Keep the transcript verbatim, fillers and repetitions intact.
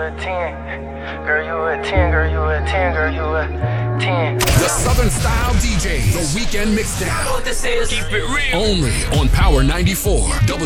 a ten. Girl, you a ten, girl, you a ten, girl, you a ten. The Southern Style D J, the Weekend Mixdown. What this is. Keep it real. Only on Power ninety-four.